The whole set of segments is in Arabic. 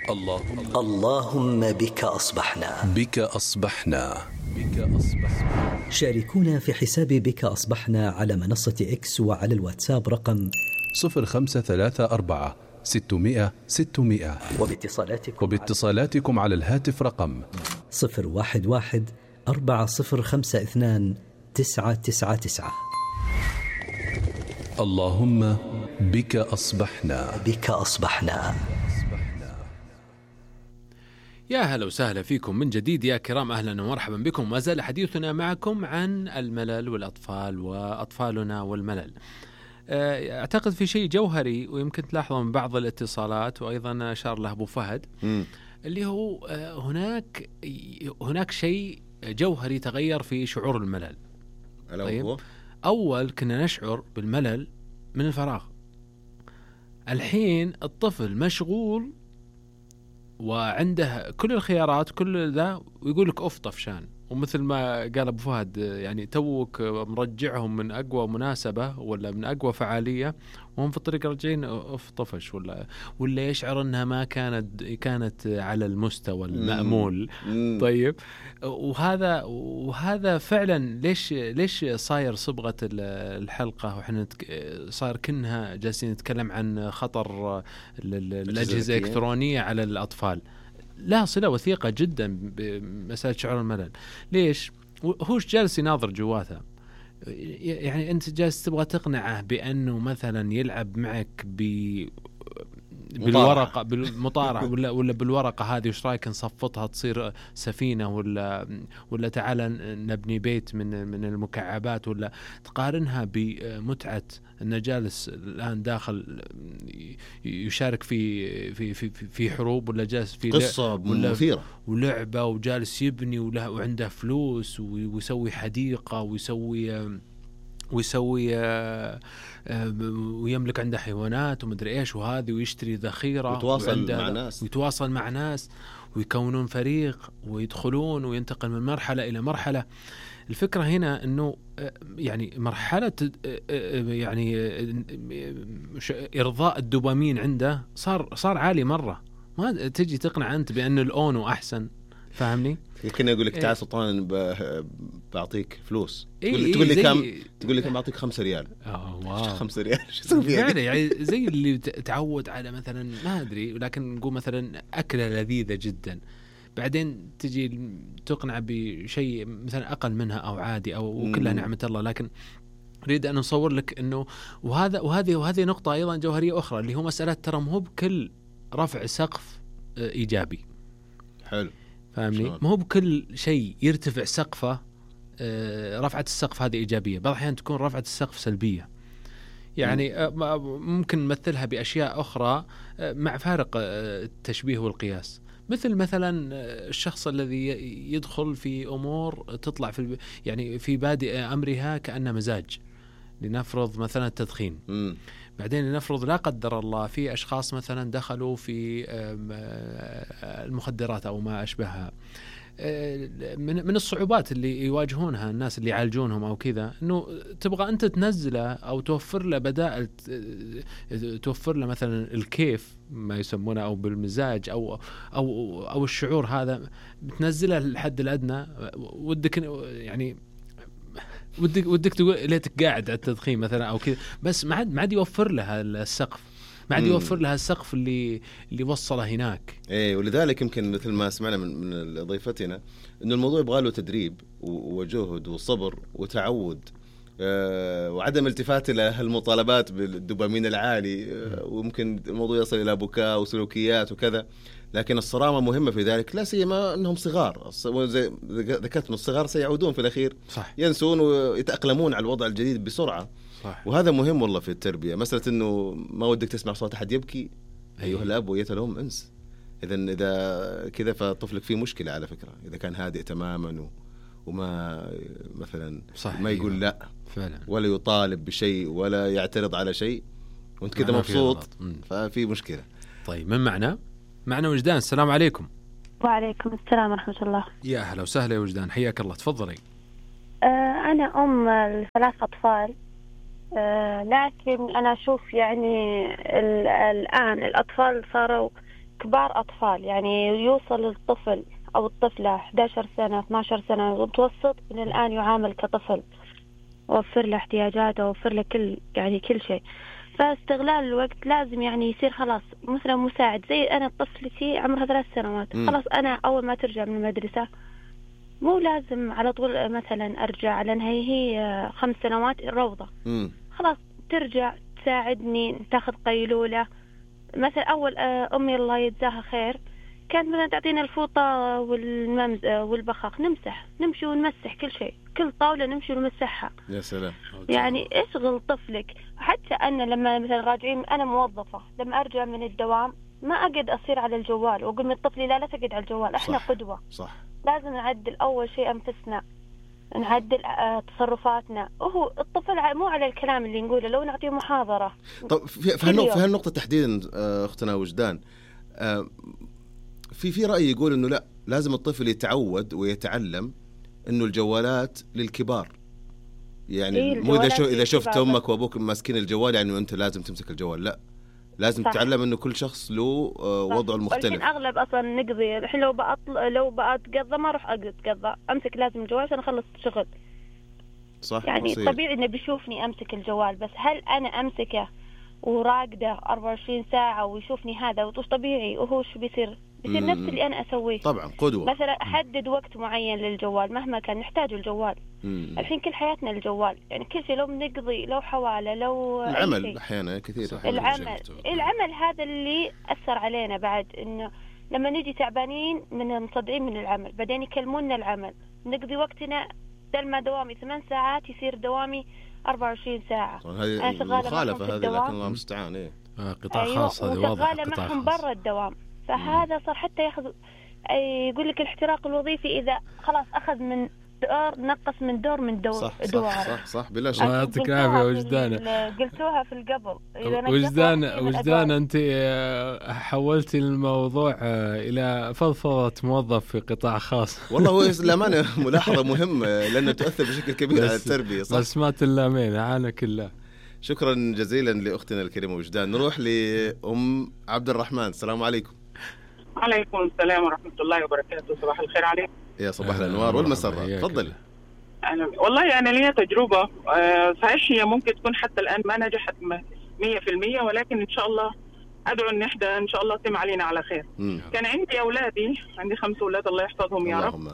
اللهم بك أصبحنا. بك أصبحنا. بك أصبحنا. شاركونا في حساب بك أصبحنا على منصة إكس وعلى الواتساب رقم 0534 600 600 وباتصالاتكم على الهاتف رقم 011 4052 999. اللهم بك أصبحنا. بك أصبحنا. يا هلا وسهلا فيكم من جديد يا كرام، أهلا ومرحبا بكم. ما زال حديثنا معكم عن الملل والأطفال وأطفالنا والملل. أعتقد في شيء جوهري ويمكن تلاحظوا من بعض الاتصالات وأيضا أشار له أبو فهد اللي هو هناك شيء جوهري تغير في شعور الملل. طيب؟ أول كنا نشعر بالملل من الفراغ، الحين الطفل مشغول وعنده كل الخيارات كل ذا ويقول لك أوف طفشان. ومثل ما قال أبو فهد يعني توك مرجعهم من أقوى مناسبة ولا من أقوى فعالية وهم في الطريق راجعين أوف طفش ولا يشعر أنها ما كانت على المستوى المأمول. طيب وهذا فعلا ليش صاير صبغة الحلقة وإحنا صار كأنها جالسين نتكلم عن خطر الأجهزة الإلكترونية على الأطفال. لا صلة وثيقة جدا بمسألة شعور الملل. ليش؟ هوش جالس يناظر جواته، يعني أنت جالس تبغى تقنعه بأنه مثلا يلعب معك بالورقة بالمطارح ولا بالورقة هذه وش رايك نصفطها تصير سفينة ولا تعال نبني بيت من المكعبات، ولا تقارنها بمتعة أنه جالس الآن داخل يشارك في حروب ولا جالس في قصة مثيرة ولعبة وجالس يبني وعنده فلوس ويسوي حديقة ويسوي ويملك عنده حيوانات ومدري ايش وهذه ويشتري ذخيرة ويتواصل مع ناس ويكونون فريق ويدخلون وينتقل من مرحلة إلى مرحلة. الفكرة هنا أنه يعني مرحلة يعني إرضاء الدوبامين عنده صار عالي مرة. ما تجي تقنع أنت بأن الأونو أحسن، فاهمني؟ كنا يقول لك تعال سلطان بعطيك فلوس تقول لي كم بعطيك 5 ريال. واو 5 ريال شو اسوي فيها يعني زي اللي تعود على مثلا ما أدري، لكن نقول مثلا أكلة لذيذة جدا بعدين تجي تقنع بشيء مثلا أقل منها أو عادي أو كلها نعمة الله. لكن أريد أن نصور لك أنه وهذه نقطة أيضا جوهرية أخرى اللي هو مسألة ترى مو بكل رفع سقف إيجابي. حلو فاهمني؟ مو بكل شيء يرتفع سقفه رفعة السقف هذه إيجابية، بعض الأحيان تكون رفعة السقف سلبية. يعني ممكن نمثلها بأشياء أخرى مع فارق التشبيه والقياس. مثلا الشخص الذي يدخل في أمور تطلع يعني في بادئ أمرها كأنه مزاج، لنفرض مثلا التدخين. بعدين لنفرض لا قدر الله في أشخاص مثلا دخلوا في المخدرات أو ما أشبهها. من الصعوبات اللي يواجهونها الناس اللي يعالجونهم أو كذا أنه تبغى أنت تنزله أو توفر له بدائل، توفر له مثلا الكيف ما يسمونه أو بالمزاج أو الشعور هذا، بتنزله للحد الأدنى. ودك يعني ودك تقول ليتك قاعد على التدخين مثلا أو كذا، بس ما عاد يوفر لها السقف، ما عاد يوفر لها السقف اللي وصله هناك. ايه، ولذلك يمكن مثل ما سمعنا من ضيفتنا انه الموضوع يبغى له تدريب وجهد وصبر وتعود وعدم التفات الى هالمطالبات بالدوبامين العالي. وممكن الموضوع يصل الى بكاء وسلوكيات وكذا، لكن الصرامة مهمة في ذلك، لا سيما أنهم صغار. زي ذكرت من الصغار سيعودون في الأخير صح. ينسون ويتأقلمون على الوضع الجديد بسرعة. صح. وهذا مهم والله في التربية. مسألة أنه ما ودك تسمع صوت أحد يبكي، أيها الأب وأيتها الأم انس. إذا كذا فطفلك فيه مشكلة على فكرة، إذا كان هادئ تماما وما مثلا صح. ما يقول لا فعلا، ولا يطالب بشيء ولا يعترض على شيء وانت كذا مبسوط، ففي مشكلة. طيب من معنا وجدان. السلام عليكم. وعليكم السلام ورحمة الله. يا أهلا وسهلا يا وجدان، حياك الله، تفضلي. أنا أم ل3 أطفال، لكن أنا أشوف يعني الآن الأطفال صاروا كبار أطفال، يعني يوصل الطفل أو الطفلة 11 سنة 12 سنة متوسط من الآن يعامل كطفل، وفر له احتياجاته ووفر له كل شيء. فاستغلال الوقت لازم يعني يصير خلاص مثلا مساعد. زي أنا طفلتي عمرها 3 سنوات، خلاص أنا أول ما ترجع من المدرسة مو لازم على طول مثلا أرجع، لأن هي 5 سنوات الروضة، خلاص ترجع تساعدني، تاخذ قيلولة. مثلا أول أمي الله يجزاها خير كانت مثلا تعطينا الفوطة والبخاخ، نمشي ونمسح كل شيء، كل طاولة نمشي ونمسحها. يا سلام. يعني اشغل طفلك. حتى أنا لما مثلا راجعين، أنا موظفة، لما أرجع من الدوام ما أقعد أصير على الجوال وأقول من طفلي لا تقعد على الجوال، إحنا قدوة. صح. لازم نعدل أول شيء أنفسنا، نعدل تصرفاتنا. وهو الطفل مو على الكلام اللي نقوله، لو نعطيه محاضرة. طب في هالنقطة تحديدا أختنا وجدان، في رأي يقول إنه لا، لازم الطفل يتعود ويتعلم إنه الجوالات للكبار. يعني مو إذا شفت أمك وأبوك ماسكين الجوال يعني أنت لازم تمسك الجوال، لا، لازم تتعلم إنه كل شخص له وضعه المختلف. الحين أغلب أصلا نقضي الحين لو بأتقضى ما أروح أتقضى، أمسك لازم الجوال عشان أخلص شغل. صح. يعني طبيعي إنه بيشوفني أمسك الجوال، بس هل أنا أمسكه وراقده 24 ساعة ويشوفني هذا وش طبيعي؟ وهو شو بيصير نفس اللي أنا أسويه. طبعا قدوة. مثلا أحدد وقت معين للجوال مهما كان نحتاج الجوال. الحين كل حياتنا الجوال، يعني كل شيء، لو بنقضي، لو حوالة، لو العمل أحيانا كثير. العمل هذا اللي أثر علينا بعد، إنه لما نجي تعبانين مصدعين من العمل، بعدين يكلمونا العمل، نقضي وقتنا بدل ما دوامي 8 ساعات يصير دوامي 24 ساعة. أنا شغالة مخالفة هذه، لكن الله المستعان. إيه قطاع خاص هذا واضح، شغالة معهم برا الدوام. فهذا صار حتى ياخذ، يقول لك الاحتراق الوظيفي إذا خلاص أخذ من دور نقص من دور من دور. صح بلا شك. يعطيك العافية وجدان. قلتوها في القبل. وجدان أنت حولتي الموضوع إلى فضفضة موظف في قطاع خاص. والله هو للأمانة ملاحظة مهمة لأنه تؤثر بشكل كبير على التربية. صح. بس ما تلامين عانك الله. شكرا جزيلا لأختنا الكريمة وجدان. نروح لأم عبد الرحمن. السلام عليكم. عليكم السلام ورحمة الله وبركاته. صباح الخير عليكم. يا صباح الأنوار والمسرات. تفضل. والله أنا لي تجربة صحيح، هي ممكن تكون حتى الآن ما نجحت 100%، ولكن إن شاء الله أدعو أن إحدى إن شاء الله تم علينا على خير. كان عندي أولادي، عندي 5 أولاد الله يحفظهم يا رب.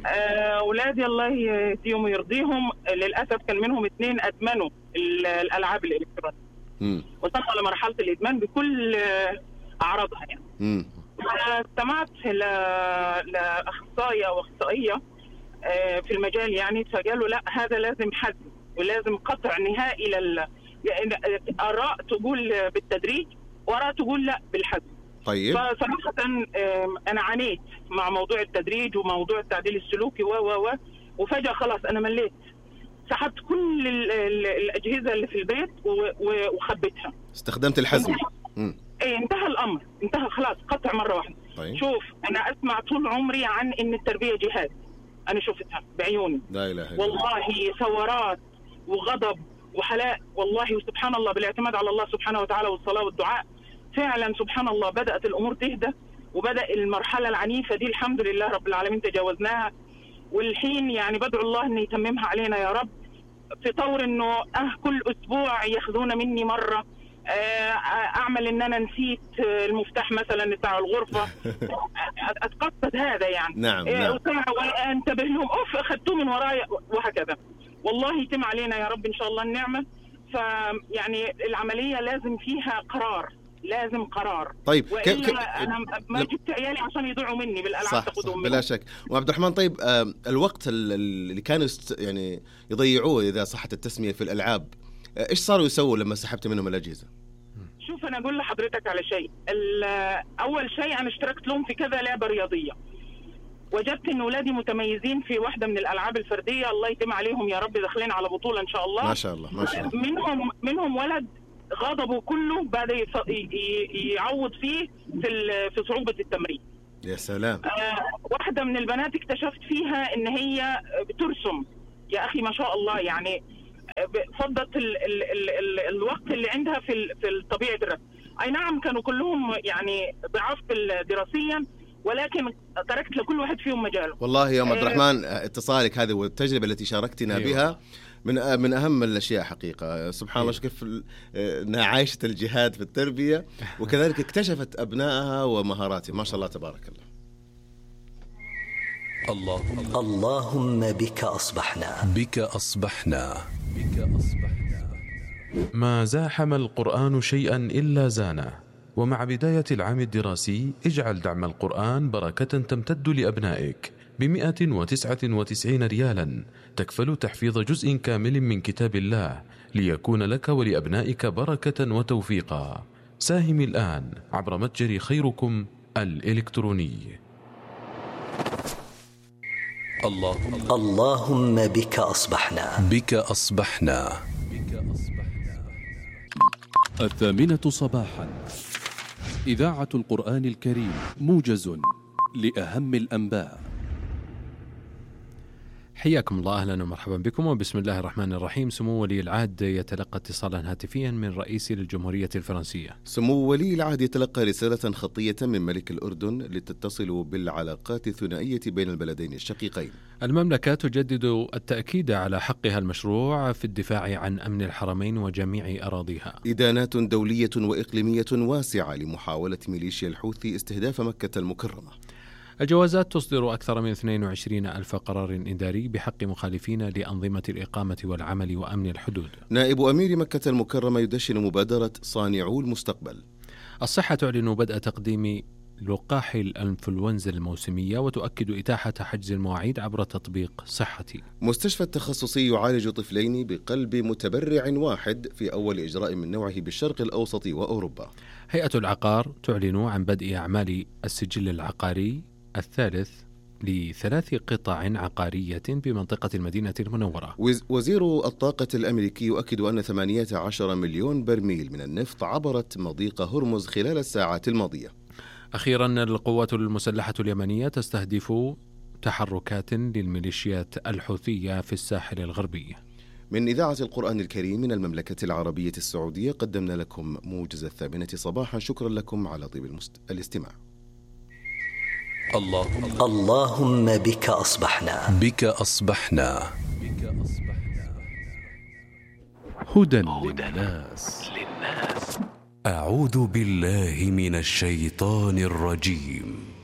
أولادي الله يهديهم ويرضيهم، للأسف كان منهم 2 أدمنوا الألعاب الإلكترونية، وصلوا لمرحلة الإدمان بكل أعراضها يعني. استمعت لأخصائية وأخصائية في المجال يعني، فقالوا لا، هذا لازم حد ولازم قطع نهائي يعني آراء تقول بالتدريج وآراء تقول لا بالحد. طيب. فصراحة أنا عانيت مع موضوع التدريج وموضوع التعديل السلوكي وفجأة خلاص أنا مليت، سحبت كل الأجهزة اللي في البيت وخبيتها. استخدمت الحزم. انتهى الأمر، انتهى خلاص، قطع مرة واحدة. طيب. شوف، أنا أسمع طول عمري عن إن التربية جهاد، أنا شفتها بعيوني. لا إله إلا والله ثورات وغضب وحلاء، والله وسبحان الله بالاعتماد على الله سبحانه وتعالى والصلاة والدعاء، فعلا سبحان الله بدأت الأمور تهدى، وبدأ المرحلة العنيفة دي الحمد لله رب العالمين تجاوزناها. والحين يعني بدعو الله أن يتممها علينا يا رب، في طور أنه كل أسبوع يأخذون مني مرة، أعمل أن أنا نسيت المفتاح مثلا بتاع الغرفة، أتقصد هذا يعني. نعم. وأنتبه لهم، أخذتوه من ورايا، وهكذا. والله يتم علينا يا رب إن شاء الله النعمة. فيعني العملية لازم فيها قرار، لازم قرار. طيب. أنا ما جبت عيالي عشان يضيعوا مني بالألعاب تاخذهم بلا شك. وعبد الرحمن، طيب الوقت اللي كانوا يعني يضيعوه إذا صحت التسمية في الألعاب، إيش صاروا يسووا لما سحبت منهم الأجهزة؟ شوف، أنا أقول لحضرتك على شيء. أول شيء أنا اشتركت لهم في كذا لعبة رياضية، وجدت إن أولادي متميزين في واحدة من الألعاب الفردية، الله يتم عليهم يا رب، داخلين على بطولة إن شاء الله. ما شاء الله ما شاء الله. منهم ولد غضبه كله بعد يعوض فيه في صعوبة التمرين. يا سلام. واحدة من البنات اكتشفت فيها إن هي بترسم، يا أخي ما شاء الله، يعني فضت الوقت اللي عندها في طبيعة الرسم. أي نعم كانوا كلهم يعني ضعاف دراسيا، ولكن تركت لكل واحد فيهم مجاله. والله يا عبد الرحمن اتصالك هذه والتجربة التي شاركتنا بها من أهم الأشياء حقيقة. سبحان الله كيف أنها عايشة الجهاد في التربية، وكذلك اكتشفت أبنائها ومهاراتهم. ما شاء الله تبارك الله. اللهم بك أصبحنا. بك أصبحنا. ما زاحم القرآن شيئا إلا زانه. ومع بداية العام الدراسي اجعل دعم القرآن بركة تمتد لأبنائك ب199 ريالا، تكفل تحفيظ جزء كامل من كتاب الله ليكون لك ولأبنائك بركة وتوفيقا. ساهم الآن عبر متجر خيركم الإلكتروني. اللهم بك أصبحنا. بك أصبحنا. 8:00 صباحا، إذاعة القرآن الكريم، موجز لأهم الأنباء. حياكم الله، أهلا ومرحبا بكم، وبسم الله الرحمن الرحيم. سمو ولي العهد يتلقى اتصالا هاتفيا من رئيس الجمهورية الفرنسية. سمو ولي العهد يتلقى رسالة خطية من ملك الأردن لتتصل بالعلاقات الثنائية بين البلدين الشقيقين. المملكة تجدد التأكيد على حقها المشروع في الدفاع عن أمن الحرمين وجميع أراضيها. إدانات دولية وإقليمية واسعة لمحاولة ميليشيا الحوثي استهداف مكة المكرمة. الجوازات تصدر أكثر من 22,000 قرار إداري بحق مخالفين لأنظمة الإقامة والعمل وأمن الحدود. نائب أمير مكة المكرمة يدشن مبادرة صانعو المستقبل. الصحة تعلن بدء تقديم لقاح الإنفلونزا الموسمية وتؤكد إتاحة حجز المواعيد عبر تطبيق صحتي. مستشفى التخصصي يعالج طفلين بقلب متبرع واحد في أول إجراء من نوعه بالشرق الأوسط وأوروبا. هيئة العقار تعلن عن بدء أعمال السجل العقاري الثالث ل3 قطع عقارية بمنطقة المدينة المنورة. وزير الطاقة الأمريكي يؤكد أن 18 مليون برميل من النفط عبرت مضيق هرمز خلال الساعات الماضية. أخيرا، القوات المسلحة اليمنية تستهدف تحركات للميليشيات الحوثية في الساحل الغربي. من إذاعة القرآن الكريم من المملكة العربية السعودية قدمنا لكم موجز 8 صباحا. شكرا لكم على طيب الاستماع. اللهم بك أصبحنا. بك أصبحنا. هدى للناس. أعوذ بالله من الشيطان الرجيم.